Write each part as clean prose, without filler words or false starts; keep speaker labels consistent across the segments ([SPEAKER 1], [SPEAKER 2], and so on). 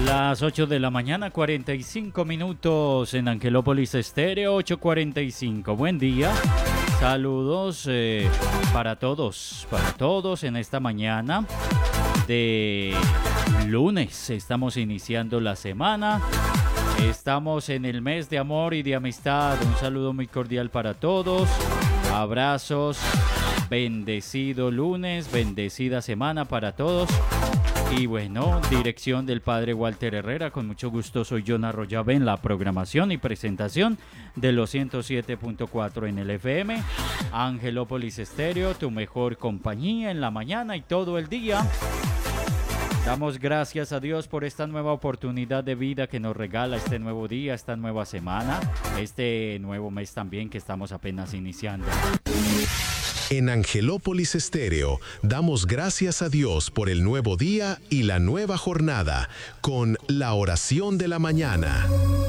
[SPEAKER 1] Las 8 de la mañana, 45 minutos en Angelópolis Estéreo, 8:45. Buen día. Saludos para todos en esta mañana de lunes. Estamos iniciando la semana. Estamos en el mes de amor y de amistad. Un saludo muy cordial para todos. Abrazos. Bendecido lunes, bendecida semana para todos. Y bueno, dirección del padre Walter Herrera. Con mucho gusto soy John Arroyave en la programación y presentación de los 107.4 en el FM. Angelópolis Estéreo, tu mejor compañía en la mañana y todo el día. Damos gracias a Dios por esta nueva oportunidad de vida que nos regala este nuevo día, esta nueva semana, este nuevo mes también que estamos apenas iniciando.
[SPEAKER 2] En Angelópolis Estéreo damos gracias a Dios por el nuevo día y la nueva jornada con la oración de la mañana.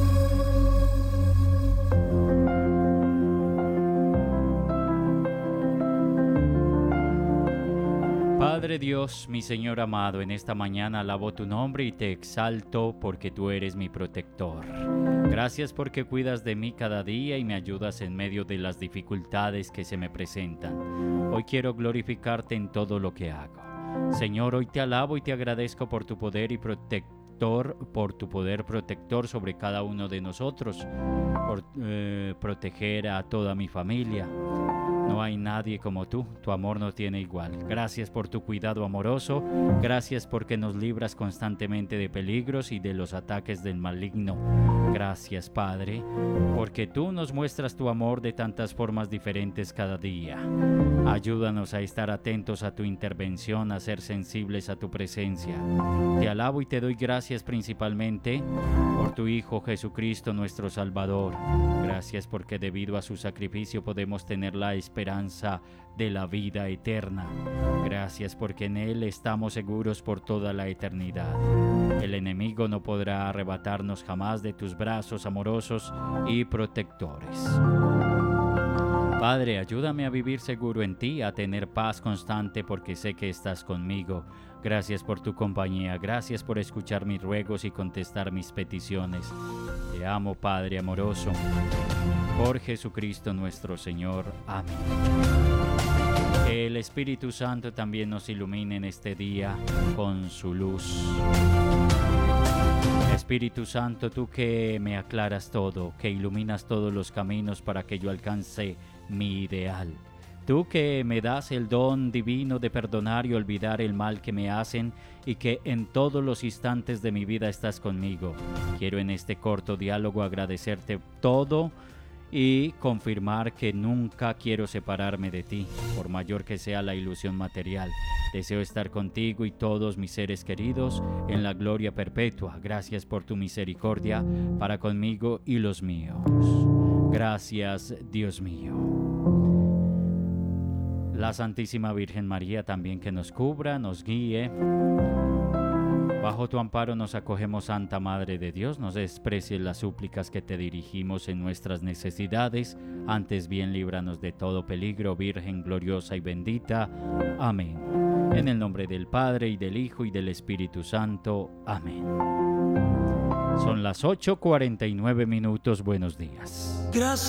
[SPEAKER 1] Padre Dios, mi Señor amado, en esta mañana alabo tu nombre y te exalto porque tú eres mi protector. Gracias porque cuidas de mí cada día y me ayudas en medio de las dificultades que se me presentan. Hoy quiero glorificarte en todo lo que hago. Señor, hoy te alabo y te agradezco por tu poder y por tu poder protector sobre cada uno de nosotros, por proteger a toda mi familia. No hay nadie como tú, tu amor no tiene igual. Gracias por tu cuidado amoroso, gracias porque nos libras constantemente de peligros y de los ataques del maligno. Gracias, Padre, porque tú nos muestras tu amor de tantas formas diferentes cada día. Ayúdanos a estar atentos a tu intervención, a ser sensibles a tu presencia. Te alabo y te doy gracias principalmente por tu Hijo Jesucristo, nuestro Salvador. Gracias porque debido a su sacrificio podemos tener la esperanza de la vida eterna. Gracias porque en Él estamos seguros por toda la eternidad. El enemigo no podrá arrebatarnos jamás de tus brazos amorosos y protectores. Padre, ayúdame a vivir seguro en ti, a tener paz constante porque sé que estás conmigo. Gracias por tu compañía, gracias por escuchar mis ruegos y contestar mis peticiones. Te amo, Padre amoroso. Por Jesucristo nuestro Señor. Amén. Que el Espíritu Santo también nos ilumine en este día con su luz. Espíritu Santo, tú que me aclaras todo, que iluminas todos los caminos para que yo alcance mi ideal. Tú que me das el don divino de perdonar y olvidar el mal que me hacen y que en todos los instantes de mi vida estás conmigo. Quiero en este corto diálogo agradecerte todo y confirmar que nunca quiero separarme de ti, por mayor que sea la ilusión material. Deseo estar contigo y todos mis seres queridos en la gloria perpetua. Gracias por tu misericordia para conmigo y los míos. Gracias, Dios mío. La Santísima Virgen María también que nos cubra, nos guíe. Bajo tu amparo nos acogemos, Santa Madre de Dios. No desprecies las súplicas que te dirigimos en nuestras necesidades. Antes bien, líbranos de todo peligro, Virgen gloriosa y bendita. Amén. En el nombre del Padre, y del Hijo, y del Espíritu Santo. Amén. Son las 8:49 minutos. Buenos días.
[SPEAKER 3] Gracias.